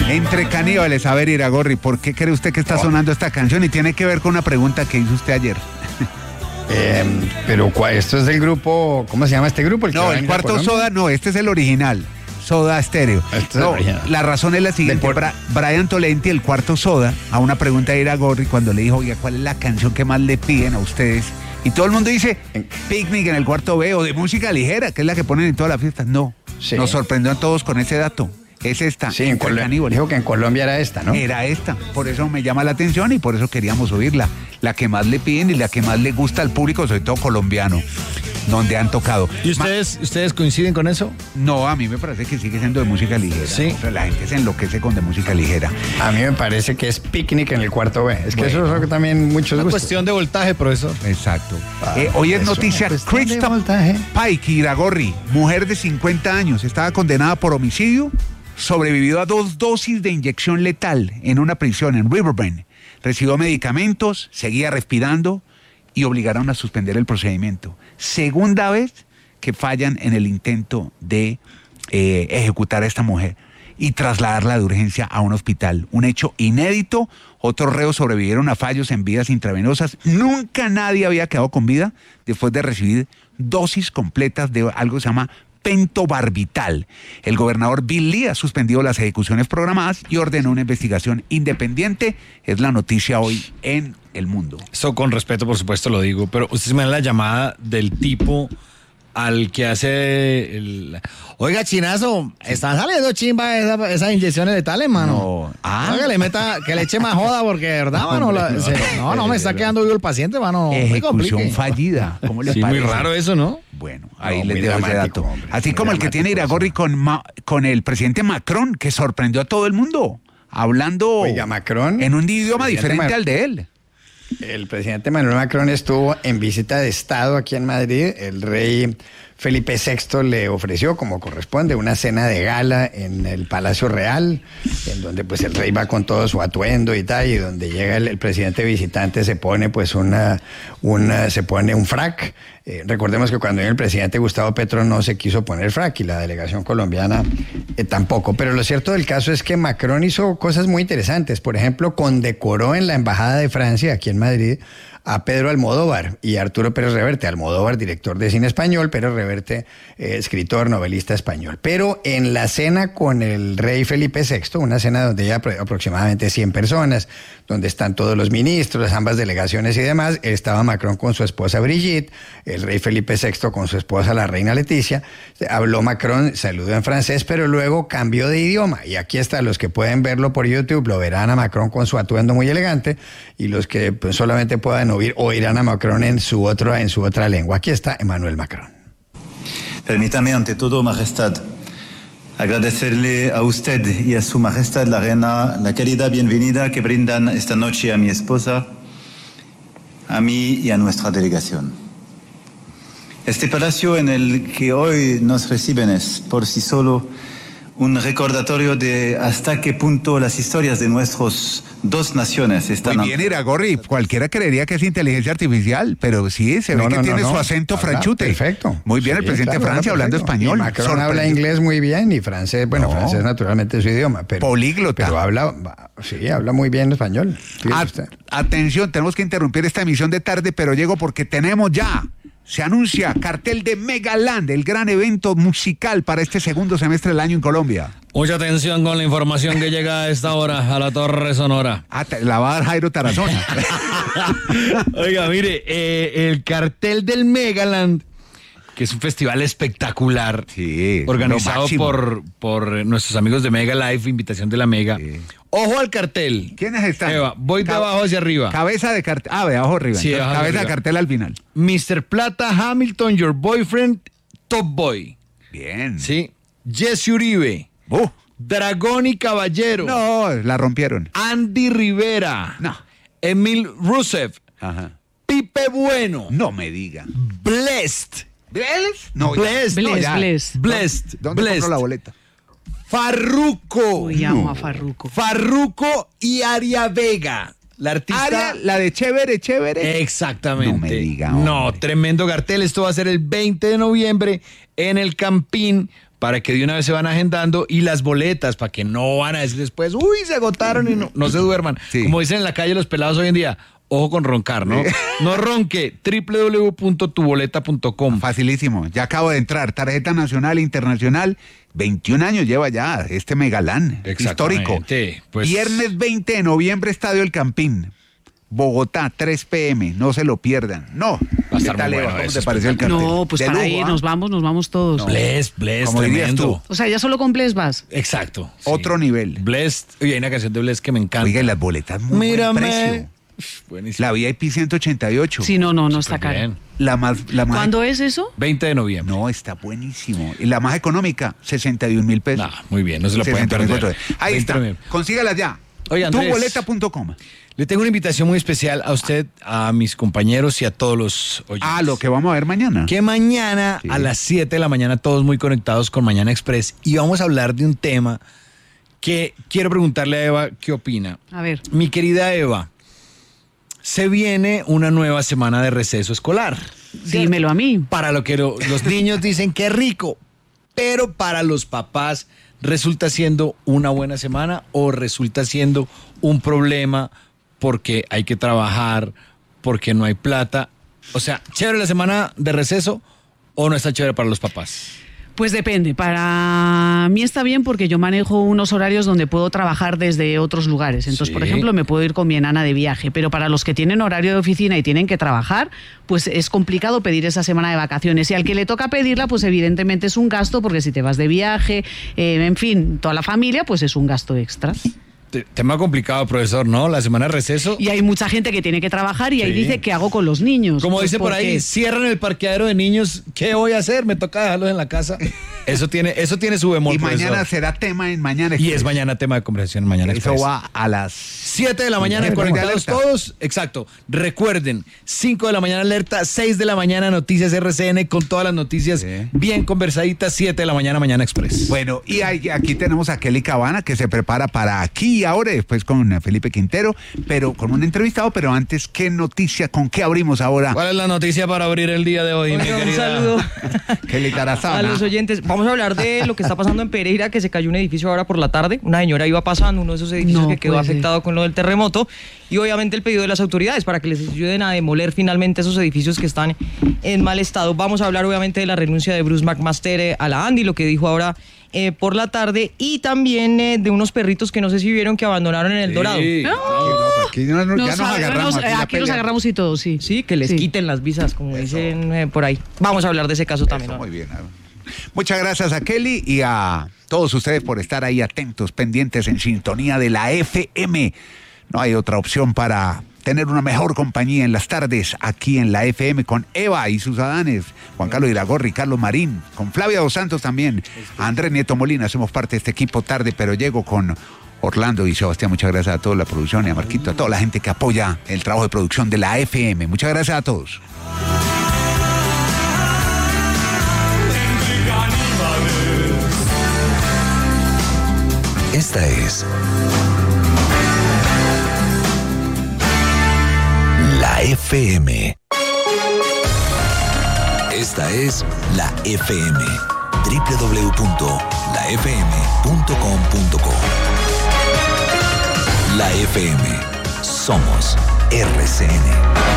Entre caníbales, a ver, Iragorri, ¿por qué cree usted que está sonando esta canción? Y tiene que ver con una pregunta que hizo usted ayer. Pero esto es del grupo, ¿cómo se llama este grupo? No, el Cuarto Soda, no, este es el original. Soda Stereo. No, la razón es la siguiente. Brian Tolenti, el Cuarto Soda, a una pregunta de Iragorri cuando le dijo, oiga, ¿cuál es la canción que más le piden a ustedes? Y todo el mundo dice, Picnic en el Cuarto B, o de música ligera, que es la que ponen en todas las fiestas. No, nos sorprendió a todos con ese dato. Es esta. Sí, en Colombia. Dijo que en Colombia era esta, ¿no? Era esta. Por eso me llama la atención y por eso queríamos oírla. La que más le piden y la que más le gusta al público, sobre todo colombiano, donde han tocado. ¿Y ustedes coinciden con eso? No, a mí me parece que sigue siendo de música ligera. Sí. O sea, la gente se enloquece con de música ligera. A mí me parece que es Picnic en el Cuarto B. Es que eso es lo que también muchos gustan. Es cuestión de voltaje, profesor. Exacto. Hoy es noticia, Krista Pike Iragorri, mujer de 50 años, estaba condenada por homicidio, sobrevivió a 2 dosis de inyección letal en una prisión en Riverbend. Recibió medicamentos, seguía respirando y obligaron a suspender el procedimiento. Segunda vez que fallan en el intento de ejecutar a esta mujer y trasladarla de urgencia a un hospital. Un hecho inédito. Otros reos sobrevivieron a fallos en vías intravenosas. Nunca nadie había quedado con vida después de recibir dosis completas de algo que se llama pentobarbital. El gobernador Bill Lee ha suspendido las ejecuciones programadas y ordenó una investigación independiente. Es la noticia hoy en El Mundo. Eso con respeto, por supuesto, lo digo, pero usted me da la llamada del tipo al que hace el... Oiga, chinazo, están saliendo chimba esas inyecciones letales, mano. No. Que le eche más joda porque, de verdad, mano, me está quedando vivo el paciente, mano. Ejecución fallida. ¿Cómo le parece? Muy raro eso, ¿no? Bueno, ahí les dejo ese dato. Hombre, así como el que tiene Iragorri con el presidente Macron, que sorprendió a todo el mundo, hablando Macron, en un idioma diferente al de él. El presidente Emmanuel Macron estuvo en visita de Estado aquí en Madrid. El rey Felipe VI le ofreció, como corresponde, una cena de gala en el Palacio Real, en donde pues el rey va con todo su atuendo y tal, y donde llega el presidente visitante se pone pues se pone un frac. Recordemos que cuando vino el presidente Gustavo Petro no se quiso poner frac y la delegación colombiana tampoco. Pero lo cierto del caso es que Macron hizo cosas muy interesantes. Por ejemplo, condecoró en la Embajada de Francia, aquí en Madrid, a Pedro Almodóvar y Arturo Pérez Reverte. Almodóvar, director de cine español, Pérez Reverte, escritor, novelista español. Pero en la cena con el rey Felipe VI, una cena donde hay aproximadamente 100 personas, donde están todos los ministros, ambas delegaciones y demás, estaba Macron con su esposa Brigitte, el rey Felipe VI con su esposa la reina Leticia. Habló Macron, saludó en francés, pero luego cambió de idioma. Y aquí está, los que pueden verlo por YouTube, lo verán a Macron con su atuendo muy elegante, y los que pues, solamente puedan oirán a Macron en su otra lengua. Aquí está Emmanuel Macron. Permítame ante todo, Majestad, agradecerle a usted y a su Majestad la Reina la cálida bienvenida que brindan esta noche a mi esposa, a mí y a nuestra delegación. Este palacio en el que hoy nos reciben es por sí solo un recordatorio de hasta qué punto las historias de nuestras dos naciones están... Muy bien, Iragorri, cualquiera creería que es inteligencia artificial, pero sí, se ve que tiene su acento franchute. Perfecto. Muy bien, sí, el presidente de Francia hablando español. Y Macron habla inglés muy bien y francés, francés naturalmente es su idioma. Pero, políglota. Pero habla muy bien español. Atención, tenemos que interrumpir esta emisión de tarde, pero llego porque tenemos ya... Se anuncia cartel de Megaland, el gran evento musical para este segundo semestre del año en Colombia. Mucha atención con la información que llega a esta hora a la Torre Sonora. La va a dar Jairo Tarazona. Oiga, mire, el cartel del Megaland, que es un festival espectacular, sí, organizado por nuestros amigos de Mega Life, invitación de la Mega. Sí. Ojo al cartel. ¿Quiénes están? Eva, voy de abajo hacia arriba. Cabeza de cartel. De abajo arriba. Sí, cabeza arriba. De cartel al final. Mr. Plata Hamilton, Your Boyfriend, Top Boy. Bien. Sí. Jesse Uribe. Dragón y Caballero. No, la rompieron. Andy Rivera. No. Emil Rusev. Ajá. Pipe Bueno. No me diga. Blessed. ¿Blessed? No, Blessed. No, ya. Blessed. ¿Dónde compro la boleta? Farruko. Uy, amo a Farruko. Farruko y Aria Vega. La artista... Aria, la de Chévere. Exactamente. No me diga, no, tremendo cartel. Esto va a ser el 20 de noviembre en el Campín para que de una vez se van agendando, y las boletas para que no van a decir después, uy, se agotaron, y no se duerman. Sí. Como dicen en la calle los pelados hoy en día, ojo con roncar, ¿no? No ronque, www.tuboleta.com. Facilísimo. Ya acabo de entrar. Tarjeta nacional e internacional. 21 años lleva ya este megalán histórico. Pues... Viernes 20 de noviembre, Estadio El Campín. Bogotá, 3 p.m. No se lo pierdan. No. Va a estar ¿Qué tal, muy Eva? bueno ¿Cómo eso, te pareció el cartel? No, pues De para lujo, ir, ¿ah? nos vamos todos. Bless, Como dirías tremendo. tú. O sea, ya solo con Bless vas. Exacto. Sí. Otro nivel. Blessed. Oye, hay una canción de Blessed que me encanta. Oiga, y las boletas muy Mírame. buen precio. Buenísimo. La VIP 188. Sí, no está caro. Bien. La más ¿Cuándo es eso? 20 de noviembre. No, está buenísimo. Y la más económica, 61,000 pesos. Muy bien, no se lo pueden 61,000 perder. pesos. Ahí 20 de está. noviembre. Consígala ya. Oye, Andrés. Tuboleta.com. Le tengo una invitación muy especial a usted, a mis compañeros y a todos los oyentes. Ah, lo que vamos a ver mañana. Que mañana Sí. a las 7 de la mañana, todos muy conectados con Mañana Express, y vamos a hablar de un tema que quiero preguntarle a Eva qué opina. A ver. Mi querida Eva, se viene una nueva semana de receso escolar. Dímelo a mí. Para lo que los niños dicen que es rico, pero para los papás resulta siendo una buena semana o resulta siendo un problema porque hay que trabajar, porque no hay plata. O sea, ¿chévere la semana de receso o no está chévere para los papás? Pues depende. Para mí está bien porque yo manejo unos horarios donde puedo trabajar desde otros lugares. Entonces, Sí. por ejemplo, me puedo ir con mi enana de viaje. Pero para los que tienen horario de oficina y tienen que trabajar, pues es complicado pedir esa semana de vacaciones. Y al que le toca pedirla, pues evidentemente es un gasto, porque si te vas de viaje, en fin, toda la familia, pues es un gasto extra. Tema complicado, profesor, ¿no? La semana de receso. Y hay mucha gente que tiene que trabajar y ahí Sí. dice, ¿qué hago con los niños? Como Pues dice por ahí, porque cierran el parqueadero de niños. ¿Qué voy a hacer? Me toca dejarlos en la casa. Eso tiene su bemol, Y mañana profesor. será tema en Mañana Y es mañana tema de conversación en Mañana Eso Express. va a las 7 de la mañana Sí, conectados alerta. todos. Exacto. Recuerden, 5 de la mañana alerta, 6 de la mañana noticias RCN con todas las noticias Sí. bien conversaditas, 7 de la mañana Mañana Express. Bueno, y aquí tenemos a Kelly Cabana, que se prepara para Aquí y Ahora, después con Felipe Quintero, pero con un entrevistado. Pero antes, ¿qué noticia? ¿Con qué abrimos ahora? ¿Cuál es la noticia para abrir el día de hoy, mi Oiga, un querida? saludo Kelly a Tarazana. los oyentes. Vamos a hablar de lo que está pasando en Pereira, que se cayó un edificio ahora por la tarde. Una señora iba pasando uno de esos edificios No que quedó puede ser. afectado con lo del terremoto. Y obviamente el pedido de las autoridades para que les ayuden a demoler finalmente esos edificios que están en mal estado. Vamos a hablar obviamente de la renuncia de Bruce McMaster a la Andy, lo que dijo ahora por la tarde, y también de unos perritos que no sé si vieron que abandonaron en El Dorado. Sí. Aquí ya nos agarramos. Aquí la aquí nos pelea. agarramos y todo, sí. Sí, que les Sí. quiten las visas, como dicen por ahí. Vamos a hablar de ese caso también. Eso, ¿no? muy bien. Muchas gracias a Kelly y a todos ustedes por estar ahí atentos, pendientes, en sintonía de la FM. No hay otra opción para tener una mejor compañía en las tardes aquí en la FM con Eva y sus adanes, Juan Carlos Iragorri, Carlos Marín, con Flavia Dos Santos también, Andrés Nieto Molina. Hacemos parte de este equipo tarde, pero llego con Orlando y Sebastián. Muchas gracias a toda la producción y a Marquito, a toda la gente que apoya el trabajo de producción de la FM. Muchas gracias a todos. Esta es la FM. Esta es la FM. www.lafm.com.co. La FM. Somos RCN.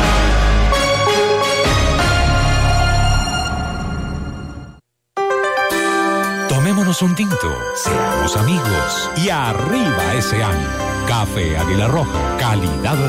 Tomémonos un tinto, seamos amigos y arriba ese ánimo. Café Águila Roja, calidad